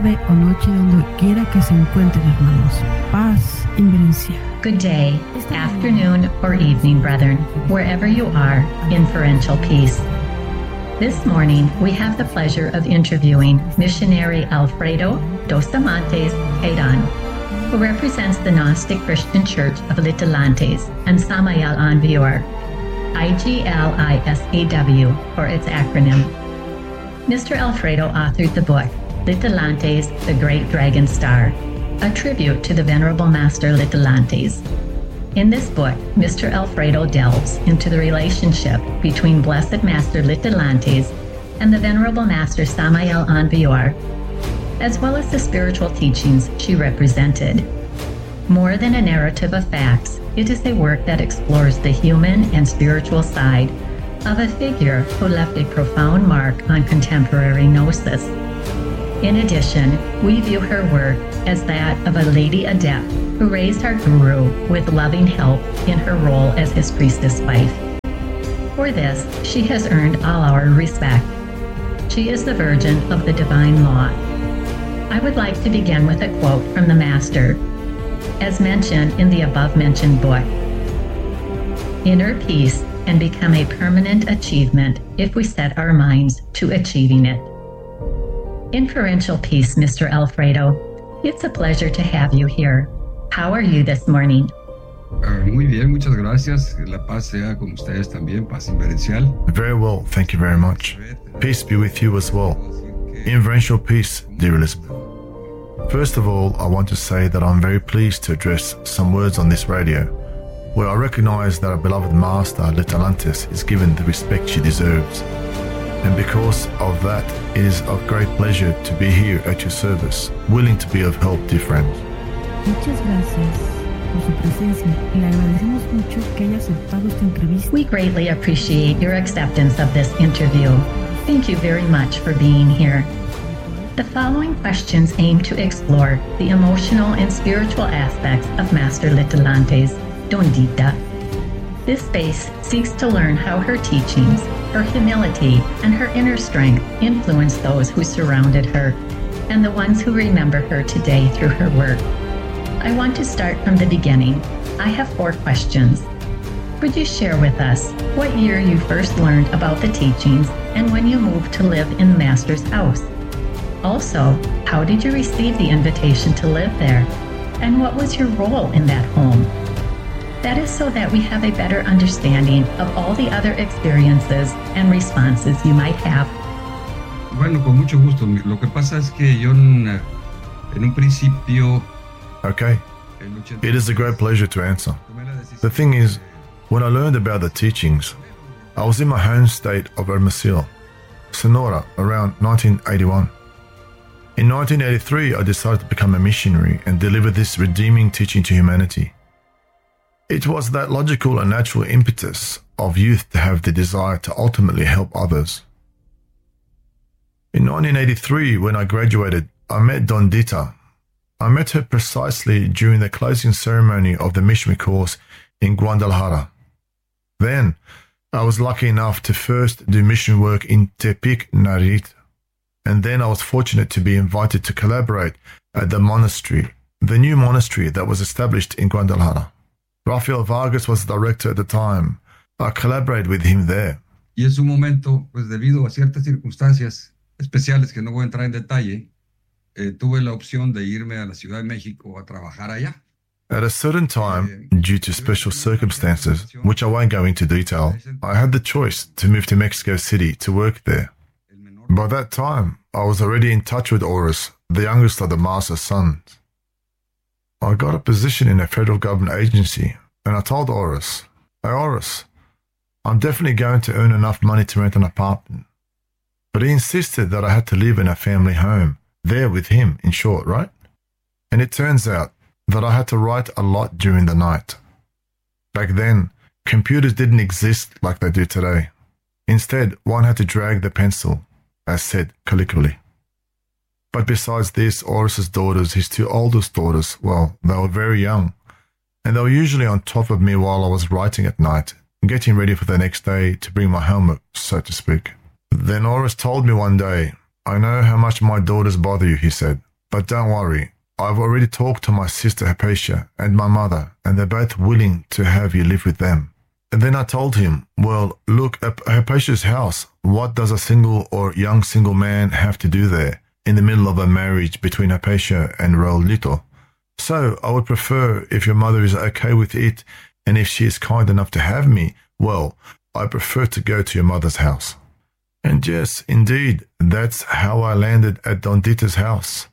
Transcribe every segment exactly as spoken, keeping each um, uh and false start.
o noche donde quiera que se encuentren, hermanos. Paz, inverencia. Good day, afternoon, or evening, brethren, wherever you are, inferential peace. This morning, we have the pleasure of interviewing missionary Alfredo Dosamantes Teiran, who represents the Gnostic Christian Church of Litelantes and Samael Anvior, I G L I S A W for its acronym. Mister Alfredo authored the book, Litelantes, the Great Dragon Star, a tribute to the Venerable Master Litelantes. In this book, Mister Alfredo delves into the relationship between Blessed Master Litelantes and the Venerable Master Samael Anvior, as well as the spiritual teachings she represented. More than a narrative of facts, it is a work that explores the human and spiritual side of a figure who left a profound mark on contemporary Gnosis. In addition, we view her work as that of a lady adept who raised our guru with loving help in her role as his priestess wife. For this, she has earned all our respect. She is the Virgin of the Divine Law. I would like to begin with a quote from the Master, as mentioned in the above-mentioned book. Inner peace can become a permanent achievement if we set our minds to achieving it. Inferential peace, Mister Alfredo. It's a pleasure to have you here. How are you this morning? Uh, muy bien, muchas gracias. La paz sea con ustedes también, paz inverencial. Very well, thank you very much. Peace be with you as well. Inferential peace, dear Elizabeth. First of all, I want to say that I'm very pleased to address some words on this radio, where I recognize that our beloved Master Litelantes is given the respect she deserves. And because of that, it is of great pleasure to be here at your service, willing to be of help, dear friends. Muchas gracias por su presencia y le agradecemos mucho que haya aceptado esta entrevista. We greatly appreciate your acceptance of this interview. Thank you very much for being here. The following questions aim to explore the emotional and spiritual aspects of Master Litelantes, Dondita. This space seeks to learn how her teachings, her humility, and her inner strength influence those who surrounded her and the ones who remember her today through her work. I want to start from the beginning. I have four questions. Would you share with us what year you first learned about the teachings and when you moved to live in the Master's house? Also, how did you receive the invitation to live there? And what was your role in that home? That is so that we have a better understanding of all the other experiences and responses you might have. Bueno, con mucho gusto. Lo que pasa es que yo en, en un principio... Okay, it is a great pleasure to answer. The thing is, when I learned about the teachings, I was in my home state of Hermosillo, Sonora, around nineteen eighty-one. In nineteen eighty-three, I decided to become a missionary and deliver this redeeming teaching to humanity. It was that logical and natural impetus of youth to have the desire to ultimately help others. In nineteen eighty-three, when I graduated, I met Dondita. I met her precisely during the closing ceremony of the missionary course in Guadalajara. Then, I was lucky enough to first do mission work in Tepic, Nayarit, and then I was fortunate to be invited to collaborate at the monastery, the new monastery that was established in Guadalajara. Rafael Vargas was the director at the time. I collaborated with him there. Y en su momento, pues debido a ciertas circunstancias especiales que no voy a entrar en detalle, eh, tuve la opción de irme a la Ciudad de México a trabajar allá. At a certain time, due to special circumstances, which I won't go into detail, I had the choice to move to Mexico City to work there. By that time, I was already in touch with Oris, the youngest of the Master's sons. I got a position in a federal government agency, and I told Oris, "Hey Oris, I'm definitely going to earn enough money to rent an apartment." But he insisted that I had to live in a family home, there with him, in short, right? And it turns out that I had to write a lot during the night. Back then, computers didn't exist like they do today. Instead, one had to drag the pencil, as said colloquially. But besides this, Oris's daughters, his two oldest daughters, well, they were very young, and they were usually on top of me while I was writing at night, getting ready for the next day to bring my homework, so to speak. Then Oris told me one day, "I know how much my daughters bother you," he said. But don't worry, I've already talked to my sister Hypatia and my mother, and they're both willing to have you live with them. And then I told him, well, look, at Hypatia's house, what does a single or young single man have to do there in the middle of a marriage between Hypatia and Raulito? So I would prefer if your mother is okay with it, and if she is kind enough to have me, well, I prefer to go to your mother's house. And yes, indeed, that's how I landed at Don Dita's house.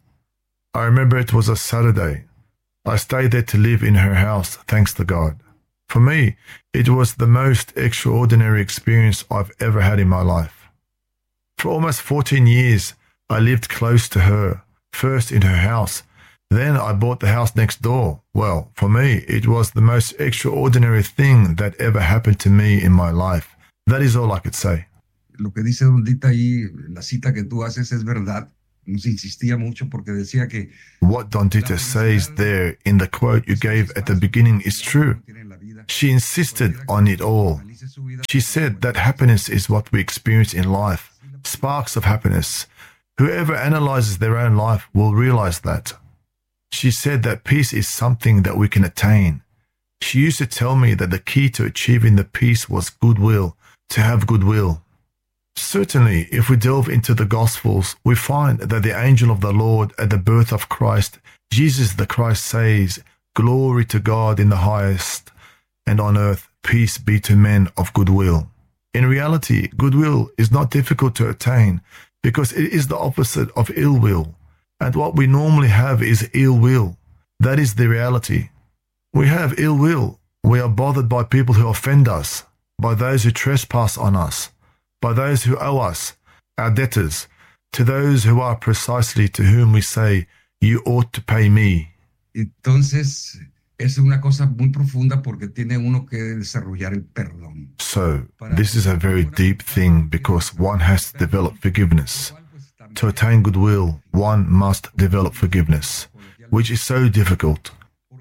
I remember it was a Saturday. I stayed there to live in her house, thanks to God. For me, it was the most extraordinary experience I've ever had in my life. For almost fourteen years, I lived close to her, first in her house. Then I bought the house next door. Well, for me, it was the most extraordinary thing that ever happened to me in my life. That is all I could say. Lo que dice Don Dita ahí, la cita que tú haces es verdad. Nos insistía mucho porque decía que what Don Dita says there in the quote you gave at the beginning is true. She insisted on it all. She said that happiness is what we experience in life, sparks of happiness. Whoever analyzes their own life will realize that. She said that peace is something that we can attain. She used to tell me that the key to achieving the peace was goodwill, to have goodwill. Certainly, if we delve into the Gospels, we find that the angel of the Lord at the birth of Christ, Jesus the Christ, says, "Glory to God in the highest, and on earth peace be to men of goodwill." In reality, goodwill is not difficult to attain because it is the opposite of ill will. And what we normally have is ill will. That is the reality. We have ill will. We are bothered by people who offend us, by those who trespass on us, by those who owe us, our debtors, to those who are precisely to whom we say, "You ought to pay me." Entonces, es una cosa muy profunda porque tiene uno que desarrollar el perdón. So, this is a very deep thing because one has to develop forgiveness. To attain goodwill, one must develop forgiveness, which is so difficult.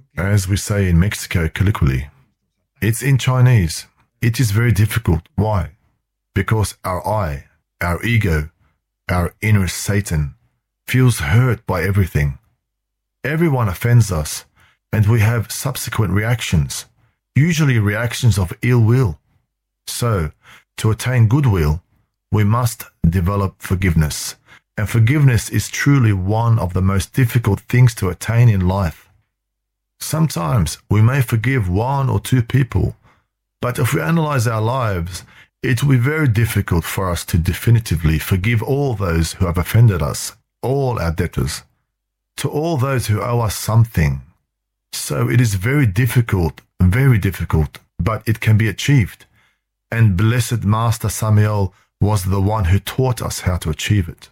As we say in Mexico colloquially, it's in Chinese. It is very difficult. Why? Because our I, our ego, our inner Satan, feels hurt by everything. Everyone offends us, and we have subsequent reactions, usually reactions of ill will. So, to attain goodwill, we must develop forgiveness. And forgiveness is truly one of the most difficult things to attain in life. Sometimes we may forgive one or two people, but if we analyze our lives, it will be very difficult for us to definitively forgive all those who have offended us, all our debtors, to all those who owe us something. So it is very difficult, very difficult, but it can be achieved. And Blessed Master Samael was the one who taught us how to achieve it.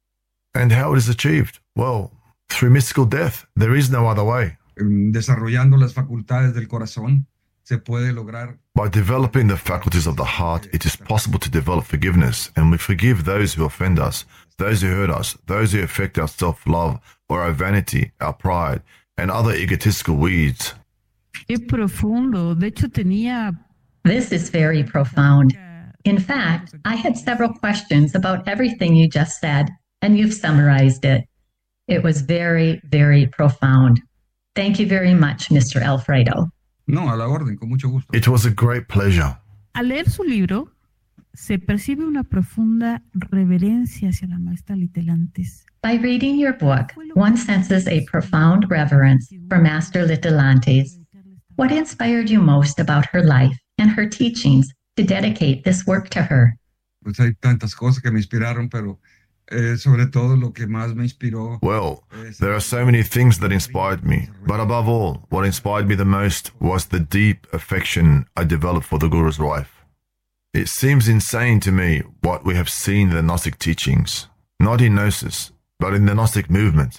And how it is achieved? Well, through mystical death. There is no other way. Desarrollando las facultades del corazón, se puede lograr. By developing the faculties of the heart, it is possible to develop forgiveness, and we forgive those who offend us, those who hurt us, those who affect our self-love or our vanity, our pride, and other egotistical weeds. Es profundo. De hecho, tenía. This is very profound. In fact, I had several questions about everything you just said, and you've summarized it. It was very, very profound. Thank you very much, Mister Alfredo. No, a la orden, con mucho gusto. It was a great pleasure. Al leer su libro, se percibe una profunda reverencia hacia la maestra Litelantes. By reading your book, one senses a profound reverence for Master Litelantes. What inspired you most about her life and her teachings to dedicate this work to her? Pues hay tantas cosas que me inspiraron, pero Eh, sobre todo lo que más me inspiró. Well, there are so many things that inspired me, but above all, what inspired me the most was the deep affection I developed for the Guru's wife. It seems insane to me what we have seen in the Gnostic teachings, not in Gnosis, but in the Gnostic movement.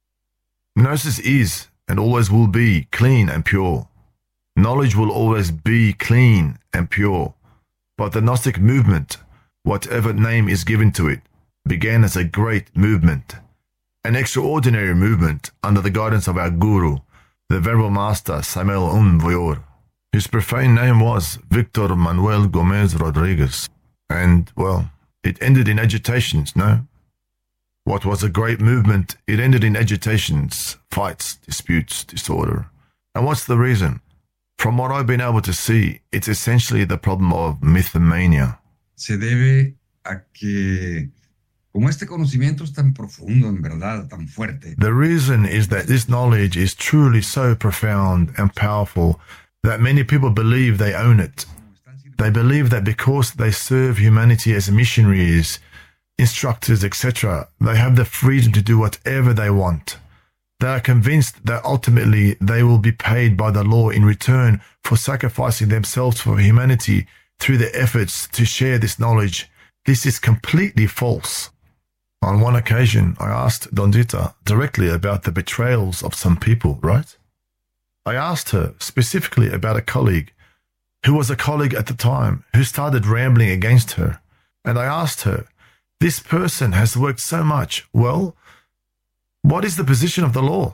Gnosis is, and always will be, clean and pure. Knowledge will always be clean and pure, but the Gnostic movement, whatever name is given to it, began as a great movement, an extraordinary movement under the guidance of our Guru, the Venerable Master Samael Aun Weor, whose profane name was Victor Manuel Gomez Rodriguez. And, well, it ended in agitations, no? What was a great movement, it ended in agitations, fights, disputes, disorder. And what's the reason? From what I've been able to see, it's essentially the problem of mythomania. Se debe a que, como este conocimiento es tan profundo, en verdad, tan fuerte. The reason is that this knowledge is truly so profound and powerful that many people believe they own it. They believe that because they serve humanity as missionaries, instructors, et cetera, they have the freedom to do whatever they want. They are convinced that ultimately they will be paid by the law in return for sacrificing themselves for humanity through their efforts to share this knowledge. This is completely false. On one occasion, I asked Dondita directly about the betrayals of some people, right? I asked her specifically about a colleague who was a colleague at the time who started rambling against her. And I asked her, this person has worked so much. Well, what is the position of the law?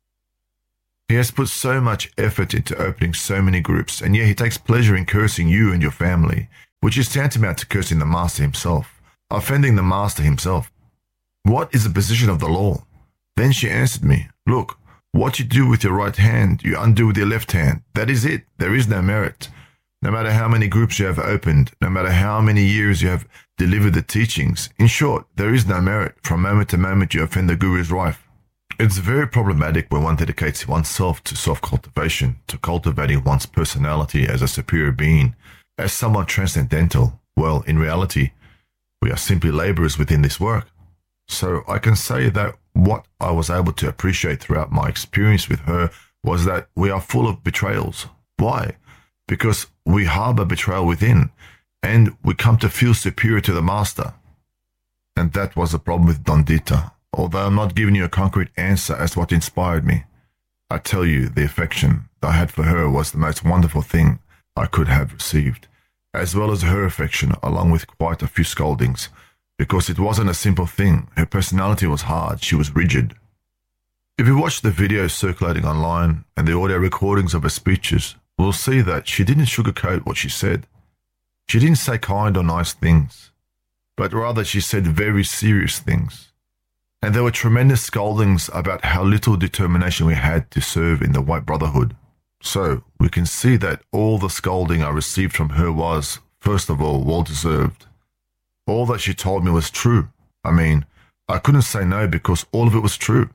He has put so much effort into opening so many groups, and yet he takes pleasure in cursing you and your family, which is tantamount to cursing the master himself, offending the master himself. What is the position of the law? Then she answered me, look, what you do with your right hand, you undo with your left hand. That is it. There is no merit. No matter how many groups you have opened, no matter how many years you have delivered the teachings, in short, there is no merit. From moment to moment you offend the Guru's wife. It's very problematic when one dedicates oneself to self-cultivation, to cultivating one's personality as a superior being, as someone transcendental. Well, in reality, we are simply laborers within this work. So I can say that what I was able to appreciate throughout my experience with her was that we are full of betrayals. Why? Because we harbor betrayal within, and we come to feel superior to the master. And that was the problem with Dondita. Although I'm not giving you a concrete answer as to what inspired me, I tell you the affection that I had for her was the most wonderful thing I could have received, as well as her affection, along with quite a few scoldings, because it wasn't a simple thing. Her personality was hard, she was rigid. If you watch the videos circulating online and the audio recordings of her speeches, we'll see that she didn't sugarcoat what she said. She didn't say kind or nice things, but rather she said very serious things. And there were tremendous scoldings about how little determination we had to serve in the White Brotherhood. So we can see that all the scolding I received from her was, first of all, well-deserved. All that she told me was true. I mean, I couldn't say no because all of it was true.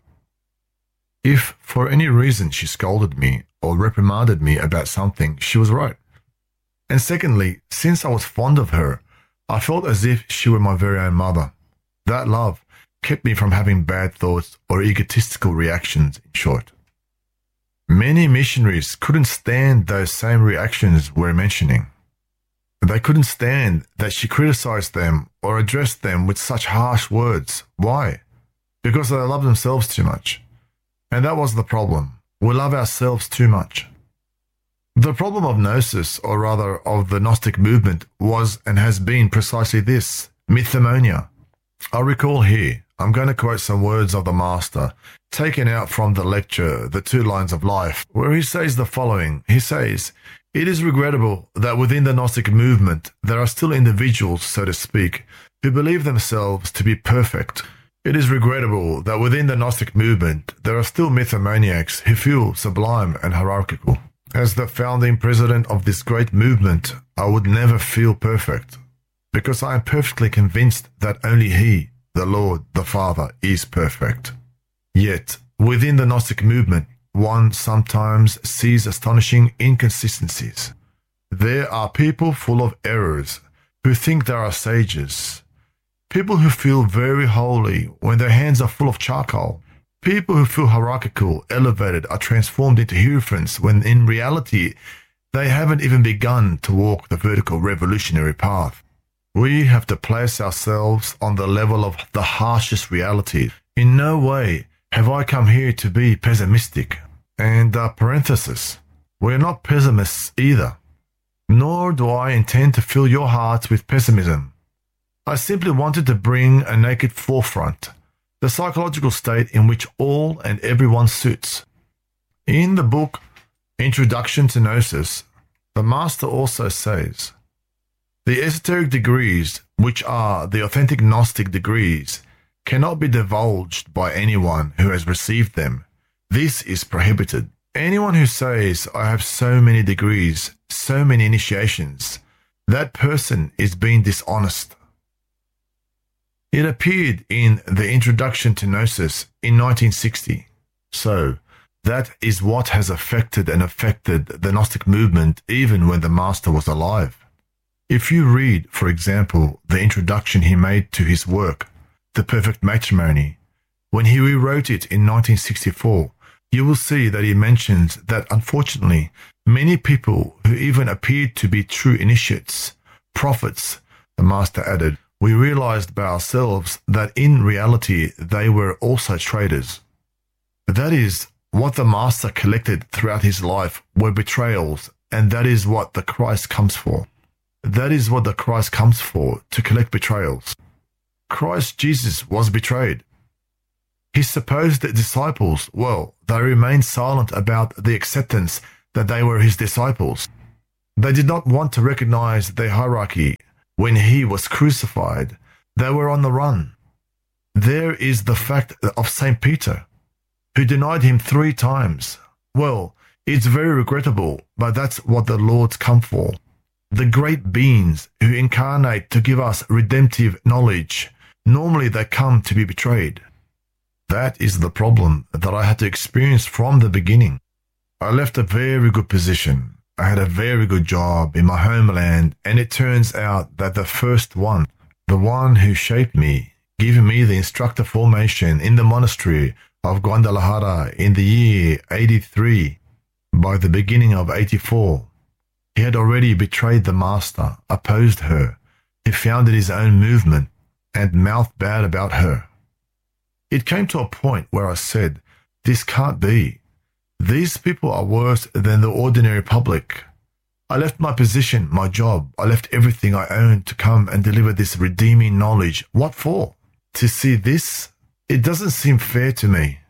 If for any reason she scolded me or reprimanded me about something, she was right. And secondly, since I was fond of her, I felt as if she were my very own mother. That love kept me from having bad thoughts or egotistical reactions, in short. Many missionaries couldn't stand those same reactions we're mentioning. They couldn't stand that she criticized them or addressed them with such harsh words. Why? Because they love themselves too much. And that was the problem. We love ourselves too much. The problem of Gnosis, or rather of the Gnostic movement, was and has been precisely this, mythomania. I recall here, I'm going to quote some words of the Master, taken out from the lecture, The Two Lines of Life, where he says the following. He says, "It is regrettable that within the Gnostic movement there are still individuals, so to speak, who believe themselves to be perfect. It is regrettable that within the Gnostic movement there are still mythomaniacs who feel sublime and hierarchical. As the founding president of this great movement, I would never feel perfect, because I am perfectly convinced that only He, the Lord, the Father, is perfect. Yet, within the Gnostic movement, one sometimes sees astonishing inconsistencies. There are people full of errors who think they are sages. People who feel very holy when their hands are full of charcoal. People who feel hierarchical, elevated, are transformed into hierophants when in reality they haven't even begun to walk the vertical revolutionary path. We have to place ourselves on the level of the harshest reality. In no way have I come here to be pessimistic. And uh, parenthesis, we're not pessimists either. Nor do I intend to fill your hearts with pessimism. I simply wanted to bring a naked forefront, the psychological state in which all and everyone suits. In the book Introduction to Gnosis, the Master also says, the esoteric degrees, which are the authentic Gnostic degrees, cannot be divulged by anyone who has received them. This is prohibited. Anyone who says, I have so many degrees, so many initiations, that person is being dishonest. It appeared in the Introduction to Gnosis in nineteen sixty. So, that is what has affected and affected the Gnostic movement even when the Master was alive. If you read, for example, the introduction he made to his work, The Perfect Matrimony, when he rewrote it in nineteen sixty-four, you will see that he mentions that unfortunately many people who even appeared to be true initiates, prophets, the Master added, we realized by ourselves that in reality they were also traders. That is, what the Master collected throughout his life were betrayals, and that is what the Christ comes for. That is what the Christ comes for, to collect betrayals. Christ Jesus was betrayed. His supposed disciples, well, they remained silent about the acceptance that they were his disciples. They did not want to recognize their hierarchy. When he was crucified, they were on the run. There is the fact of Saint Peter, who denied him three times. Well, it's very regrettable, but that's what the Lord's come for. The great beings who incarnate to give us redemptive knowledge, normally they come to be betrayed. That is the problem that I had to experience from the beginning. I left a very good position. I had a very good job in my homeland, and it turns out that the first one, the one who shaped me, giving me the instructor formation in the monastery of Guadalajara in the year eighty-three, by the beginning of eighty-four, he had already betrayed the Master, opposed her. He founded his own movement and mouthed bad about her. It came to a point where I said, this can't be. These people are worse than the ordinary public. I left my position, my job. I left everything I owned to come and deliver this redeeming knowledge. What for? To see this? It doesn't seem fair to me.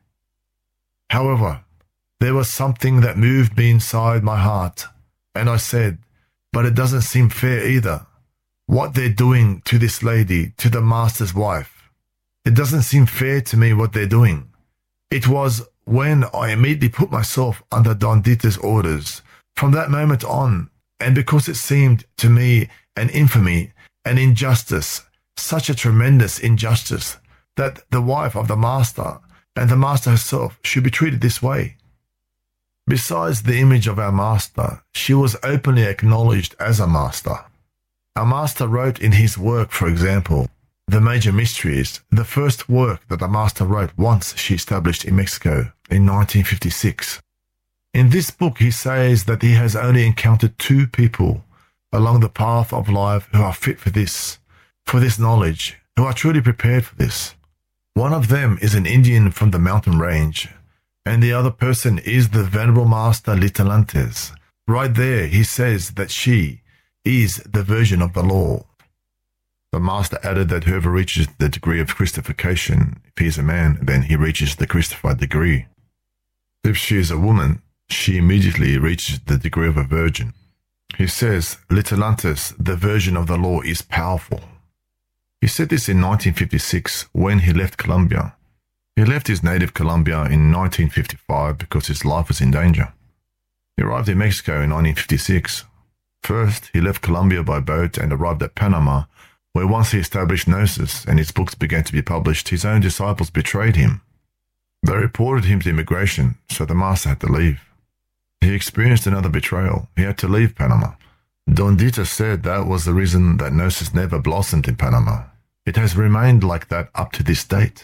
However, there was something that moved me inside my heart, and I said, but it doesn't seem fair either. What they're doing to this lady, to the Master's wife. It doesn't seem fair to me what they're doing. It was when I immediately put myself under Don Dieter's orders. From that moment on, and because it seemed to me an infamy, an injustice, such a tremendous injustice, that the wife of the Master and the Master herself should be treated this way. Besides the image of our Master, she was openly acknowledged as a Master. Our Master wrote in his work, for example, The Major Mysteries, the first work that the Master wrote once she established in Mexico in nineteen fifty-six. In this book he says that he has only encountered two people along the path of life who are fit for this, for this knowledge, who are truly prepared for this. One of them is an Indian from the mountain range, and the other person is the Venerable Master Litelantes. Right there he says that she is the version of the law. The Master added that whoever reaches the degree of Christification, if he is a man, then he reaches the Christified degree. If she is a woman, she immediately reaches the degree of a virgin. He says, Litelantes, the version of the law, is powerful. He said this in nineteen fifty-six when he left Colombia. He left his native Colombia in nineteen fifty-five because his life was in danger. He arrived in Mexico in nineteen fifty-six. First, he left Colombia by boat and arrived at Panama, where once he established Gnosis and his books began to be published, his own disciples betrayed him. They reported him to immigration, so the Master had to leave. He experienced another betrayal. He had to leave Panama. Don Dieter said that was the reason that Gnosis never blossomed in Panama. It has remained like that up to this date.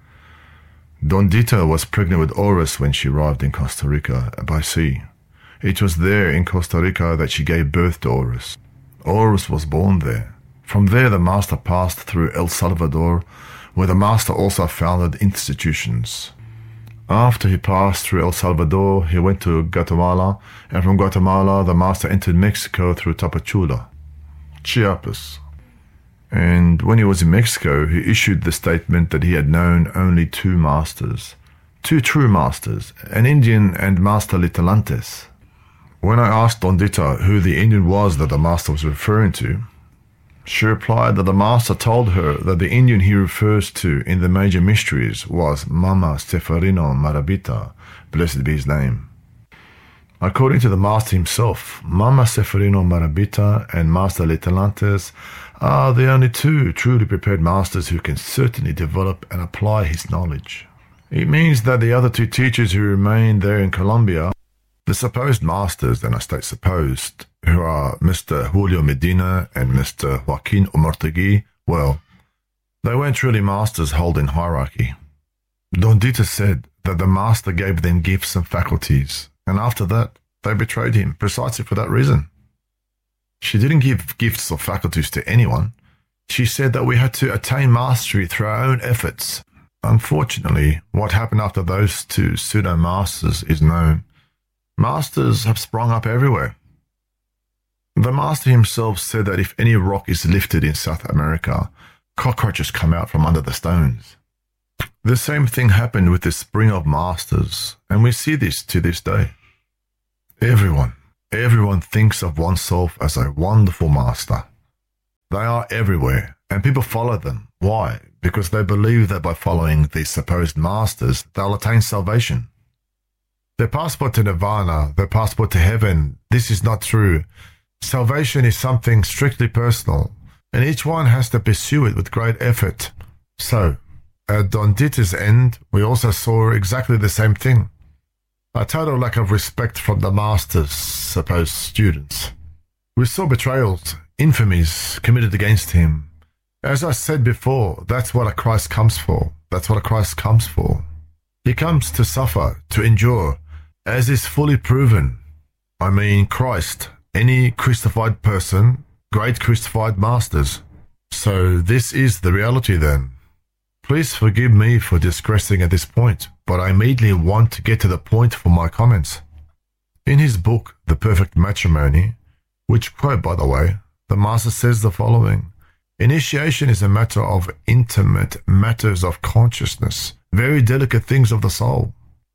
Don Dieter was pregnant with Oris when she arrived in Costa Rica by sea. It was there in Costa Rica that she gave birth to Oris. Oris was born there. From there the Master passed through El Salvador, where the Master also founded institutions. After he passed through El Salvador, he went to Guatemala, and from Guatemala the Master entered Mexico through Tapachula, Chiapas. And when he was in Mexico, he issued the statement that he had known only two masters, two true masters, an Indian and Master Litelantes. When I asked Don Dieter who the Indian was that the Master was referring to, She replied that the master told her that the Indian he refers to in the major mysteries was Mama Seferino Marabita, blessed be his name. According to the master himself, Mama Seferino Marabita and Master Litelantes are the only two truly prepared masters who can certainly develop and apply his knowledge. It means that the other two teachers who remain there in Colombia, the supposed masters, and I state supposed, who are Mister Julio Medina and Mister Joaquin Umortegui, well, they weren't truly masters holding hierarchy. Don Dita said that the master gave them gifts and faculties, and after that, they betrayed him precisely for that reason. She didn't give gifts or faculties to anyone. She said that we had to attain mastery through our own efforts. Unfortunately, what happened after those two pseudo-masters is known. Masters have sprung up everywhere. The master himself said that if any rock is lifted in South America, cockroaches come out from under the stones. The same thing happened with the spring of masters, and we see this to this day. Everyone, everyone thinks of oneself as a wonderful master. They are everywhere, and people follow them. Why? Because they believe that by following these supposed masters, they'll attain salvation. Their passport to nirvana, their passport to heaven, this is not true. Salvation is something strictly personal, and each one has to pursue it with great effort. So, at Don Dita's end, we also saw exactly the same thing. A total lack of respect from the master's supposed students. We saw betrayals, infamies committed against him. As I said before, that's what a Christ comes for. That's what a Christ comes for. He comes to suffer, to endure, as is fully proven. I mean Christ, any crucified person, great crucified masters. So this is the reality then. Please forgive me for digressing at this point, but I immediately want to get to the point for my comments. In his book, The Perfect Matrimony, which quote by the way, the master says the following: initiation is a matter of intimate matters of consciousness, very delicate things of the soul.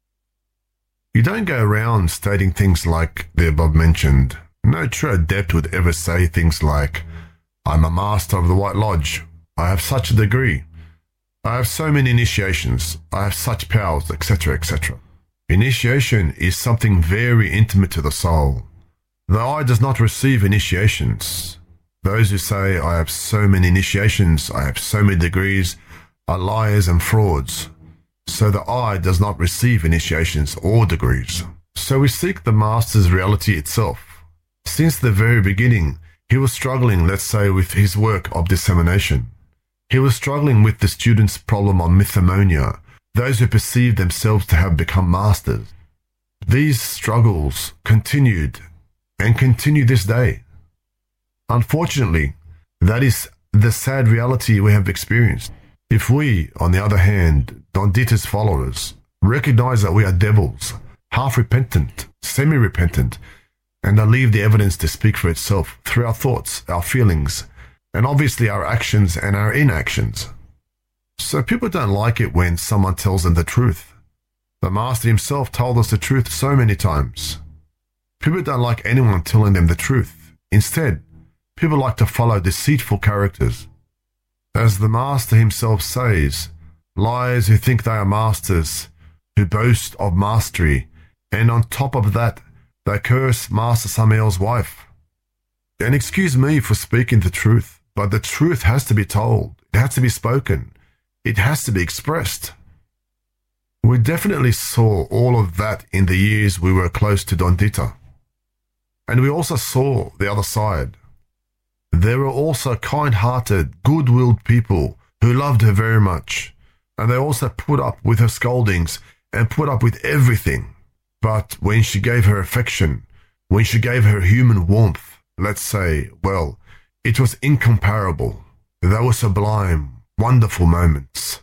You don't go around stating things like the above mentioned. No true adept would ever say things like, I'm a master of the White Lodge, I have such a degree, I have so many initiations, I have such powers, et cetera, et cetera. Initiation is something very intimate to the soul. The eye does not receive initiations. Those who say, I have so many initiations, I have so many degrees, are liars and frauds. So the eye does not receive initiations or degrees. So we seek the master's reality itself. Since the very beginning, he was struggling, let's say, with his work of dissemination. He was struggling with the students' problem on mythomonia, those who perceived themselves to have become masters. These struggles continued and continue this day. Unfortunately, that is the sad reality we have experienced. If we, on the other hand, Don Dita's followers, recognize that we are devils, half-repentant, semi-repentant, and I leave the evidence to speak for itself through our thoughts, our feelings, and obviously our actions and our inactions. So people don't like it when someone tells them the truth. The Master himself told us the truth so many times. People don't like anyone telling them the truth. Instead, people like to follow deceitful characters. As the Master himself says, liars who think they are masters, who boast of mastery, and on top of that, they curse Master Samael's wife. And excuse me for speaking the truth, but the truth has to be told. It has to be spoken. It has to be expressed. We definitely saw all of that in the years we were close to Don Dita. And we also saw the other side. There were also kind-hearted, good-willed people who loved her very much, and they also put up with her scoldings and put up with everything. But when she gave her affection, when she gave her human warmth, let's say, well, it was incomparable. They were sublime, wonderful moments.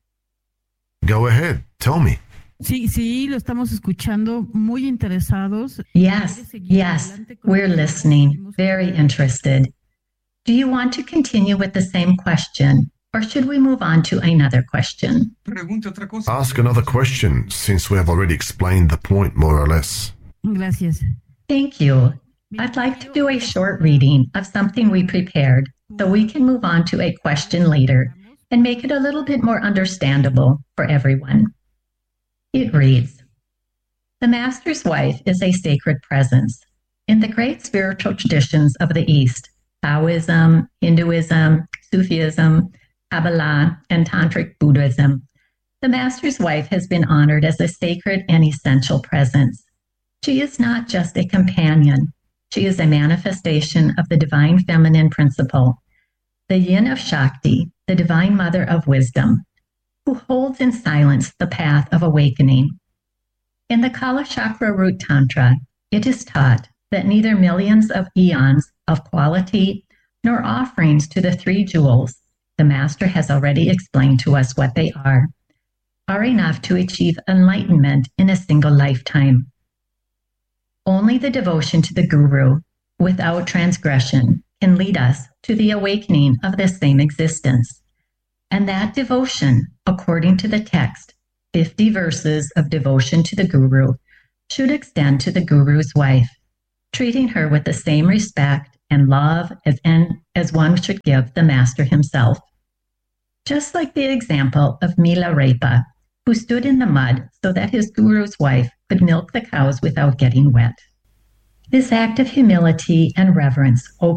Go ahead, tell me. Sí, sí, lo estamos escuchando, muy interesados. Yes, yes, we're listening, very interested. Do you want to continue with the same question, or should we move on to another question? Ask another question, since we have already explained the point more or less. Gracias. Thank you. I'd like to do a short reading of something we prepared so we can move on to a question later and make it a little bit more understandable for everyone. It reads, "The Master's wife is a sacred presence. In the great spiritual traditions of the East, Taoism, Hinduism, Sufism, Kabbalah, and Tantric Buddhism, the Master's wife has been honored as a sacred and essential presence. She is not just a companion. She is a manifestation of the divine feminine principle, the yin of Shakti, the divine mother of wisdom, who holds in silence the path of awakening. In the Kala Chakra Root Tantra, it is taught that neither millions of eons of quality nor offerings to the three jewels, the Master has already explained to us what they are, are enough to achieve enlightenment in a single lifetime. Only the devotion to the Guru, without transgression, can lead us to the awakening of the same existence. And that devotion, according to the text, fifty verses of devotion to the Guru, should extend to the Guru's wife, treating her with the same respect and love as, and, as one should give the Master himself. Just like the example of Milarepa, who stood in the mud so that his Guru's wife could milk the cows without getting wet. This act of humility and reverence